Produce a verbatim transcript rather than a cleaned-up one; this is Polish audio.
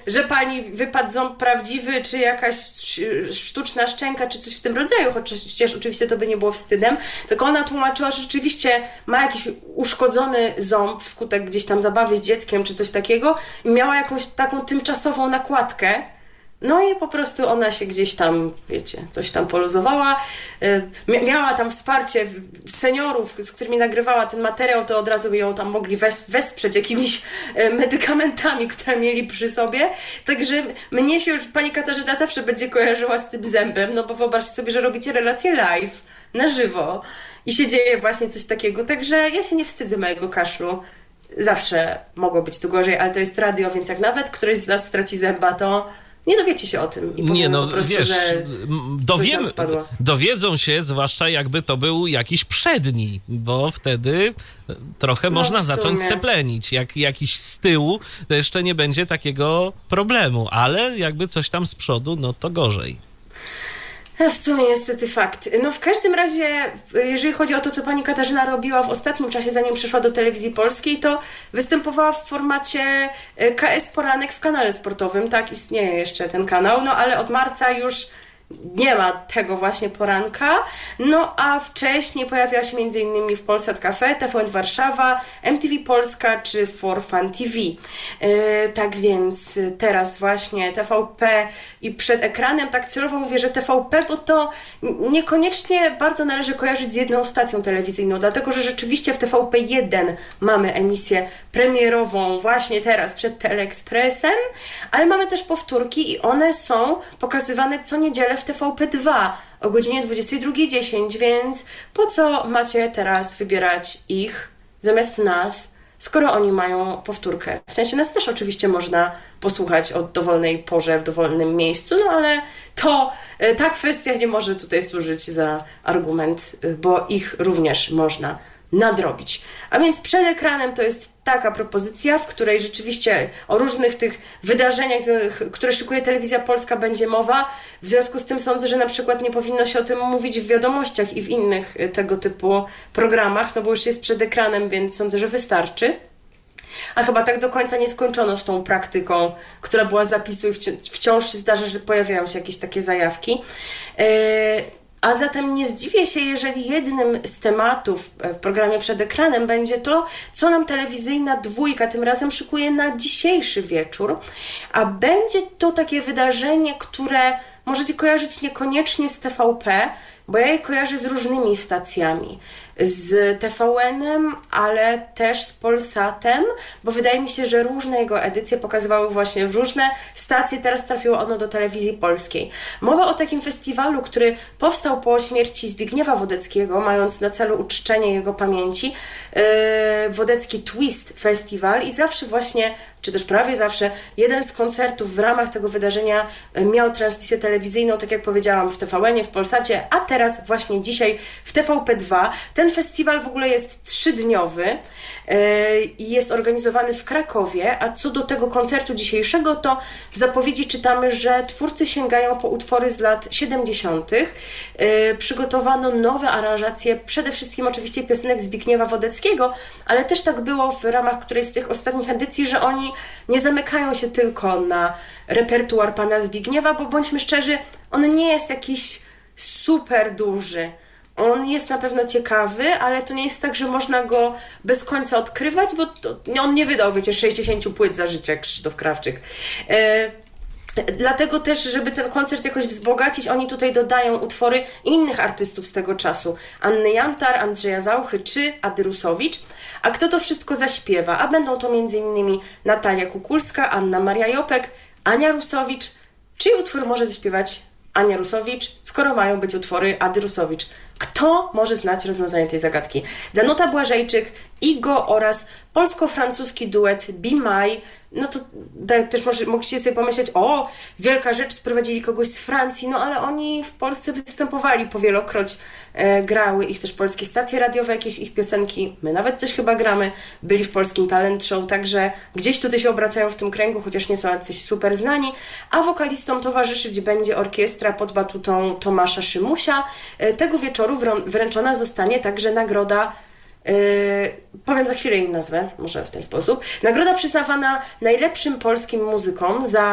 że pani wypadł ząb prawdziwy, czy jakaś sztuczna szczęka, czy coś w tym rodzaju, chociaż oczywiście to by nie było wstydem, tylko ona tłumaczyła, że rzeczywiście ma jakiś uszkodzony ząb wskutek gdzieś tam zabawy z dzieckiem, czy coś takiego i miała jakąś taką tymczasową nakładkę. No i po prostu ona się gdzieś tam, wiecie, coś tam poluzowała. Miała tam wsparcie seniorów, z którymi nagrywała ten materiał, to od razu ją tam mogli wesprzeć jakimiś medykamentami, które mieli przy sobie. Także mnie się już pani Katarzyna zawsze będzie kojarzyła z tym zębem, no bo wyobraźcie sobie, że robicie relację live, na żywo i się dzieje właśnie coś takiego. Także ja się nie wstydzę mojego kaszlu. Zawsze mogło być tu gorzej, ale to jest radio, więc jak nawet któryś z nas straci zęba, to nie dowiecie się o tym. I nie, no po prostu, wiesz, że dowiem, dowiedzą się, zwłaszcza jakby to był jakiś przedni, bo wtedy trochę no można zacząć seplenić. Jak jakiś z tyłu, to jeszcze nie będzie takiego problemu, ale jakby coś tam z przodu, no to gorzej. W sumie niestety fakt. No w każdym razie, jeżeli chodzi o to, co pani Katarzyna robiła w ostatnim czasie, zanim przyszła do telewizji polskiej, to występowała w formacie K S Poranek w kanale sportowym. Tak, istnieje jeszcze ten kanał, no ale od marca już nie ma tego właśnie poranka. No a wcześniej pojawiała się między innymi w Polsat Cafe, T V N Warszawa, M T V Polska czy For Fun T V. Yy, tak więc teraz właśnie T V P i przed ekranem, tak celowo mówię, że T V P, bo to niekoniecznie bardzo należy kojarzyć z jedną stacją telewizyjną, dlatego że rzeczywiście w T V P jeden mamy emisję premierową właśnie teraz przed Teleekspresem, ale mamy też powtórki i one są pokazywane co niedzielę w T V P dwa o godzinie dwudziestej drugiej dziesięć, więc po co macie teraz wybierać ich zamiast nas, skoro oni mają powtórkę? W sensie nas też oczywiście można posłuchać o dowolnej porze, w dowolnym miejscu, no ale to ta kwestia nie może tutaj służyć za argument, bo ich również można nadrobić. A więc przed ekranem to jest taka propozycja, w której rzeczywiście o różnych tych wydarzeniach, które szykuje Telewizja Polska, będzie mowa. W związku z tym sądzę, że na przykład nie powinno się o tym mówić w wiadomościach i w innych tego typu programach, no bo już jest przed ekranem, więc sądzę, że wystarczy. A chyba tak do końca nie skończono z tą praktyką, która była zapisu i wciąż się zdarza, że pojawiają się jakieś takie zajawki. Yy, A zatem nie zdziwię się, jeżeli jednym z tematów w programie przed ekranem będzie to, co nam telewizyjna dwójka tym razem szykuje na dzisiejszy wieczór. A będzie to takie wydarzenie, które możecie kojarzyć niekoniecznie z T V P, bo ja je kojarzę z różnymi stacjami. Z T V N-em, ale też z Polsatem, bo wydaje mi się, że różne jego edycje pokazywały właśnie w różne stacje. Teraz trafiło ono do telewizji polskiej. Mowa o takim festiwalu, który powstał po śmierci Zbigniewa Wodeckiego, mając na celu uczczenie jego pamięci. Yy, Wodecki Twist Festival i zawsze właśnie, czy też prawie zawsze, jeden z koncertów w ramach tego wydarzenia miał transmisję telewizyjną, tak jak powiedziałam, w T V N-ie, w Polsacie, a teraz właśnie dzisiaj w T V P dwa. Ten festiwal w ogóle jest trzydniowy i jest organizowany w Krakowie, a co do tego koncertu dzisiejszego, to w zapowiedzi czytamy, że twórcy sięgają po utwory z lat siedemdziesiątych. Przygotowano nowe aranżacje, przede wszystkim oczywiście piosenek Zbigniewa Wodeckiego, ale też tak było w ramach którejś z tych ostatnich edycji, że oni nie zamykają się tylko na repertuar pana Zbigniewa, bo bądźmy szczerzy, on nie jest jakiś super duży. On jest na pewno ciekawy, ale to nie jest tak, że można go bez końca odkrywać, bo to, on nie wydał, wiecie, sześćdziesiąt płyt za życia, jak Krzysztof Krawczyk. E, dlatego też, żeby ten koncert jakoś wzbogacić, oni tutaj dodają utwory innych artystów z tego czasu. Anny Jantar, Andrzeja Zauchy czy Ady Rusowicz. A kto to wszystko zaśpiewa? A będą to między innymi Natalia Kukulska, Anna Maria Jopek, Ania Rusowicz. Czyj utwór może zaśpiewać Ania Rusowicz, skoro mają być utwory Ady Rusowicz? Kto może znać rozwiązanie tej zagadki? Danuta Błażejczyk, Igo oraz polsko-francuski duet Be My. No to też może, mogliście sobie pomyśleć, o, wielka rzecz, sprowadzili kogoś z Francji, no ale oni w Polsce występowali powielokroć, e, grały ich też polskie stacje radiowe, jakieś ich piosenki, my nawet coś chyba gramy, byli w polskim talent show, także gdzieś tutaj się obracają w tym kręgu, chociaż nie są jacyś super znani, a wokalistom towarzyszyć będzie orkiestra pod batutą Tomasza Szymusia. E, tego wieczoru wręczona zostanie także nagroda, Yy, powiem za chwilę jej nazwę, może w ten sposób. Nagroda przyznawana najlepszym polskim muzykom za